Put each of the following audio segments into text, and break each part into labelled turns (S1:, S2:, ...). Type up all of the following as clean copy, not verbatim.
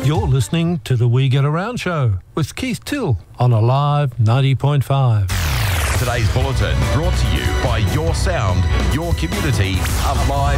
S1: You're listening to the We Get Around Show with Keith Till on Alive 90.5.
S2: Today's bulletin brought to you by Your Sound, Your Community, Alive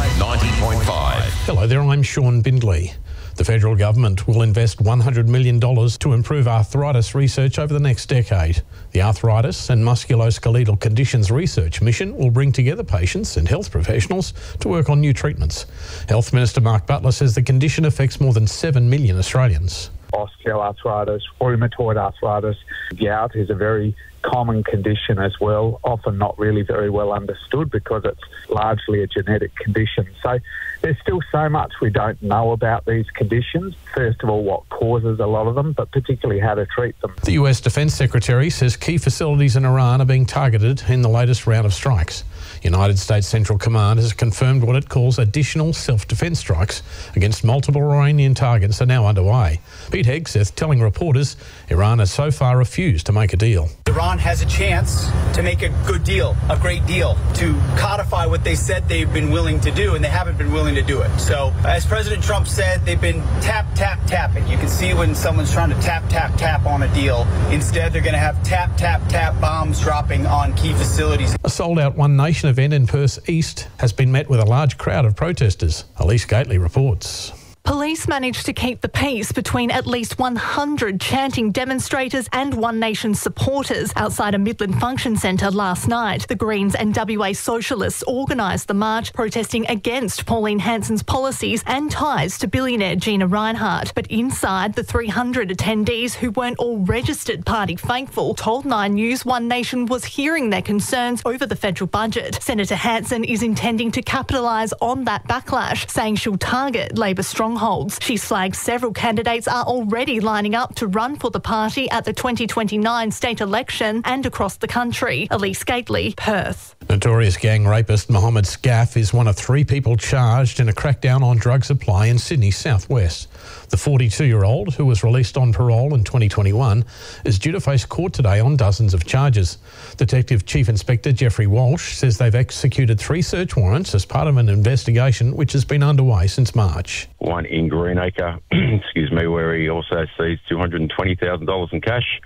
S2: 90.5.
S3: Hello there, I'm Sean Bindley. The federal government will invest $100 million to improve arthritis research over the next decade. The Arthritis and Musculoskeletal Conditions Research Mission will bring together patients and health professionals to work on new treatments. Health Minister Mark Butler says the condition affects more than 7 million Australians.
S4: Osteoarthritis, rheumatoid arthritis, gout is a very common condition as well, often not really very well understood because it's largely a genetic condition. So there's still so much we don't know about these conditions. First of all, what causes a lot of them, but particularly how to treat them.
S3: The US Defence Secretary says key facilities in Iran are being targeted in the latest round of strikes. United States Central Command has confirmed what it calls additional self-defence strikes against multiple Iranian targets are now underway. Pete Hegseth telling reporters Iran has so far refused to make a deal.
S5: Iran has a chance to make a good deal, a great deal, to codify what they said they've been willing to do, and they haven't been willing to do it. So, as President Trump said, they've been tapping. You can see when someone's trying to tap on a deal. Instead, they're going to have tap bombs dropping on key facilities.
S3: A sold-out One Nation event in Perth East has been met with a large crowd of protesters. Elise Gately reports.
S6: Police managed to keep the peace between at least 100 chanting demonstrators and One Nation supporters outside a Midland Function Centre last night. The Greens and WA Socialists organised the march, protesting against Pauline Hanson's policies and ties to billionaire Gina Rinehart. But inside, the 300 attendees who weren't all registered party faithful told Nine News One Nation was hearing their concerns over the federal budget. Senator Hanson is intending to capitalise on that backlash, saying she'll target Labor strongholds. She's flagged several candidates are already lining up to run for the party at the 2029 state election and across the country. Elise Gately, Perth.
S3: Notorious gang rapist Mohammed Scaff is one of 3 people charged in a crackdown on drug supply in Sydney's southwest. The 42-year-old, who was released on parole in 2021, is due to face court today on dozens of charges. Detective Chief Inspector Jeffrey Walsh says they've executed 3 search warrants as part of an investigation which has been underway since March.
S7: One in Greenacre, where he also seized $220,000 in cash,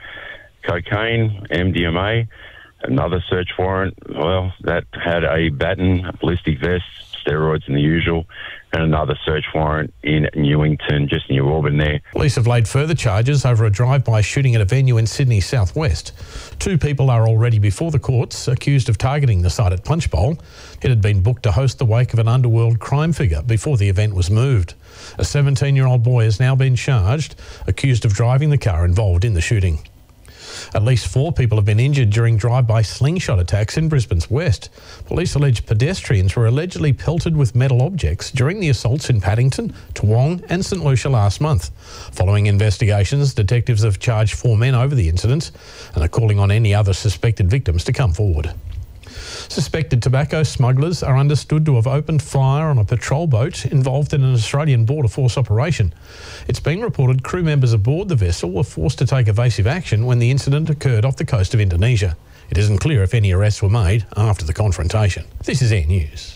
S7: cocaine, MDMA. Another search warrant, that had a baton, a ballistic vest, steroids and the usual, and another search warrant in Newington, just near Auburn there.
S3: Police have laid further charges over a drive-by shooting at a venue in Sydney's southwest. 2 people are already before the courts, accused of targeting the site at Punchbowl. It had been booked to host the wake of an underworld crime figure before the event was moved. A 17-year-old boy has now been charged, accused of driving the car involved in the shooting. At least 4 people have been injured during drive-by slingshot attacks in Brisbane's west. Police allege pedestrians were allegedly pelted with metal objects during the assaults in Paddington, Toowong and St Lucia last month. Following investigations, detectives have charged 4 men over the incident and are calling on any other suspected victims to come forward. Suspected tobacco smugglers are understood to have opened fire on a patrol boat involved in an Australian Border Force operation. It's been reported crew members aboard the vessel were forced to take evasive action when the incident occurred off the coast of Indonesia. It isn't clear if any arrests were made after the confrontation. This is Air News.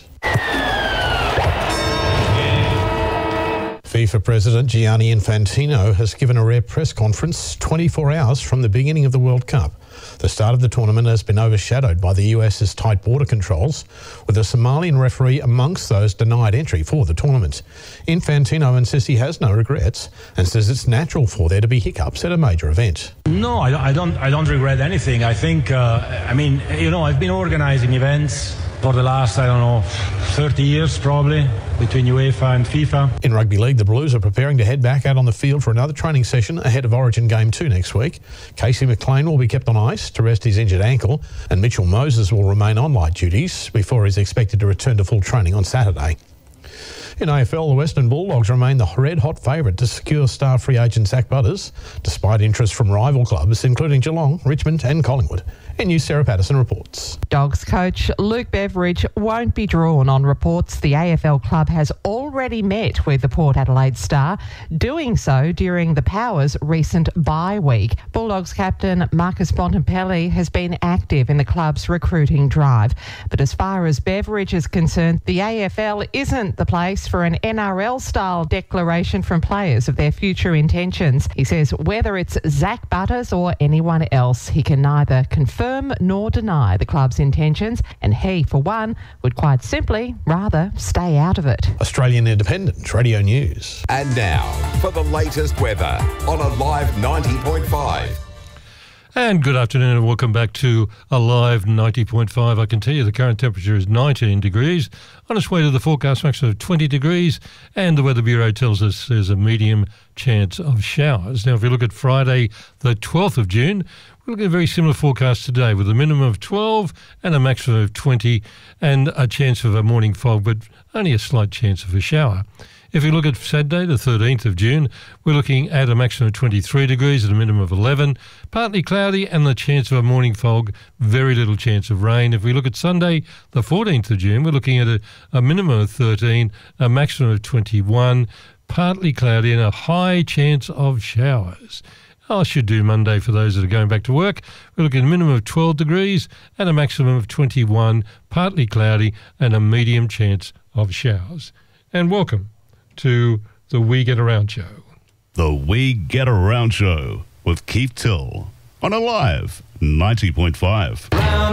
S3: FIFA President Gianni Infantino has given a rare press conference 24 hours from the beginning of the World Cup. The start of the tournament has been overshadowed by the US's tight border controls, with a Somalian referee amongst those denied entry for the tournament. Infantino insists he has no regrets and says it's natural for there to be hiccups at a major event.
S8: No, I don't regret anything. I think, I've been organising events for the last, 30 years probably, between UEFA and FIFA.
S3: In rugby league, the Blues are preparing to head back out on the field for another training session ahead of Origin Game 2 next week. Casey McLean will be kept on ice to rest his injured ankle, and Mitchell Moses will remain on light duties before he's expected to return to full training on Saturday. In AFL, the Western Bulldogs remain the red-hot favourite to secure star free agent Zach Butters, despite interest from rival clubs including Geelong, Richmond and Collingwood. NNews Sarah Patterson reports.
S9: Dogs coach Luke Beveridge won't be drawn on reports the AFL club has already met with the Port Adelaide Star, doing so during the Powers' recent bye week. Bulldogs captain Marcus Bontempelli has been active in the club's recruiting drive. But as far as Beveridge is concerned, the AFL isn't the place press for an NRL-style declaration from players of their future intentions. He says whether it's Zach Butters or anyone else, he can neither confirm nor deny the club's intentions, and he, for one, would quite simply rather stay out of it.
S3: Australian Independent Radio News.
S2: And now for the latest weather on Alive 90.5.
S1: And good afternoon and welcome back to Alive 90.5. I can tell you the current temperature is 19 degrees. On its way to the forecast maximum of 20 degrees. And the Weather Bureau tells us there's a medium chance of showers. Now, if you look at Friday, the 12th of June, we're looking at a very similar forecast today with a minimum of 12 and a maximum of 20 and a chance of a morning fog, but only a slight chance of a shower. If you look at Saturday, the 13th of June, we're looking at a maximum of 23 degrees and a minimum of 11, partly cloudy and the chance of a morning fog, very little chance of rain. If we look at Sunday, the 14th of June, we're looking at a minimum of 13, a maximum of 21, partly cloudy and a high chance of showers. I should do Monday for those that are going back to work. We're looking at a minimum of 12 degrees and a maximum of 21, partly cloudy and a medium chance of showers. And welcome to the We Get Around Show.
S10: The We Get Around Show with Keith Till on Alive 90.5.